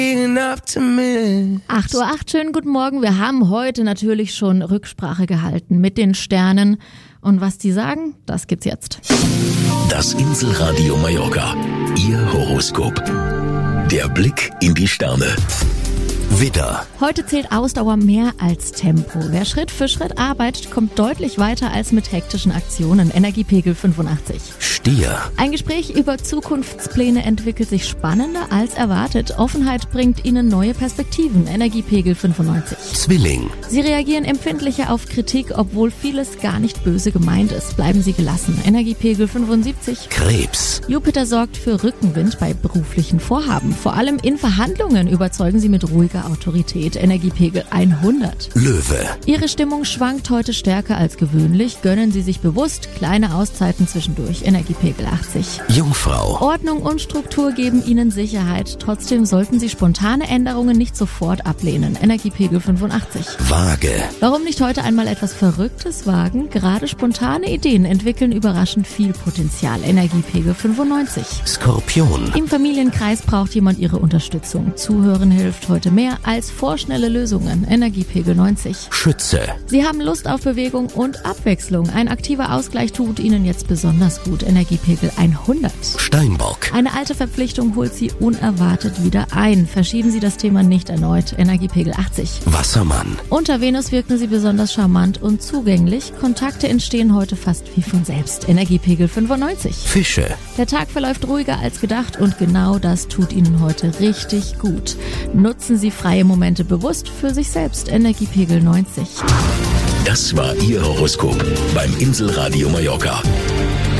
8:08 Uhr, schönen guten Morgen. Wir haben heute natürlich schon Rücksprache gehalten mit den Sternen. Und was die sagen, das gibt's jetzt. Das Inselradio Mallorca. Ihr Horoskop. Der Blick in die Sterne. Widder. Heute zählt Ausdauer mehr als Tempo. Wer Schritt für Schritt arbeitet, kommt deutlich weiter als mit hektischen Aktionen. Energiepegel 85. Stier. Ein Gespräch über Zukunftspläne entwickelt sich spannender als erwartet. Offenheit bringt Ihnen neue Perspektiven. Energiepegel 95. Zwilling. Sie reagieren empfindlicher auf Kritik, obwohl vieles gar nicht böse gemeint ist. Bleiben Sie gelassen. Energiepegel 75. Krebs. Jupiter sorgt für Rückenwind bei beruflichen Vorhaben. Vor allem in Verhandlungen überzeugen Sie mit ruhiger Autorität. Energiepegel 100. Löwe. Ihre Stimmung schwankt heute stärker als gewöhnlich. Gönnen Sie sich bewusst kleine Auszeiten zwischendurch. Energiepegel 80. Jungfrau. Ordnung und Struktur geben Ihnen Sicherheit. Trotzdem sollten Sie spontane Änderungen nicht sofort ablehnen. Energiepegel 85. Waage. Warum nicht heute einmal etwas Verrücktes wagen? Gerade spontane Ideen entwickeln überraschend viel Potenzial. Energiepegel 95. Skorpion. Im Familienkreis braucht jemand Ihre Unterstützung. Zuhören hilft heute mehr als vorschnelle Lösungen. Energiepegel 90. Schütze. Sie haben Lust auf Bewegung und Abwechslung. Ein aktiver Ausgleich tut Ihnen jetzt besonders gut. Energiepegel 100. Steinbock. Eine alte Verpflichtung holt Sie unerwartet wieder ein. Verschieben Sie das Thema nicht erneut. Energiepegel 80. Wassermann. Unter Venus wirken Sie besonders charmant und zugänglich. Kontakte entstehen heute fast wie von selbst. Energiepegel 95. Fische. Der Tag verläuft ruhiger als gedacht und genau das tut Ihnen heute richtig gut. Nutzen Sie freie Momente bewusst für sich selbst. Energiepegel 90. Das war Ihr Horoskop beim Inselradio Mallorca.